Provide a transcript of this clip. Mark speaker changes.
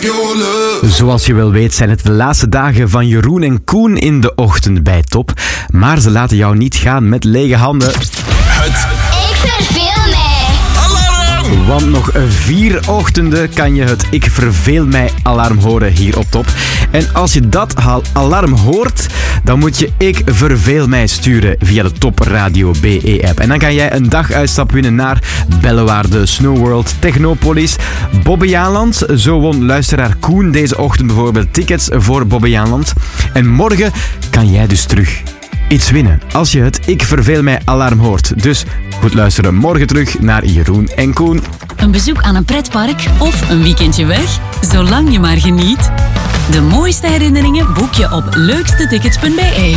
Speaker 1: your love.
Speaker 2: Zoals je wel weet zijn het de laatste dagen van Jeroen en Koen in de ochtend bij Top. Maar ze laten jou niet gaan met lege handen.
Speaker 3: Ik verveel mij.
Speaker 1: Alarm!
Speaker 2: Want nog 4 ochtenden kan je het Ik verveel mij alarm horen hier op Top. En als je dat alarm hoort, dan moet je Ik verveel mij sturen via de Top Radio BE-app. En dan kan jij een daguitstap winnen naar Bellewaarde, Snowworld, Technopolis, Bobbejaanland. Zo won luisteraar Koen deze ochtend bijvoorbeeld tickets voor Bobbejaanland. En morgen kan jij dus terug iets winnen als je het Ik verveel mij alarm hoort. Dus goed luisteren morgen terug naar Jeroen en Koen.
Speaker 4: Een bezoek aan een pretpark of een weekendje weg? Zolang je maar geniet. De mooiste herinneringen boek je op leukstetickets.be.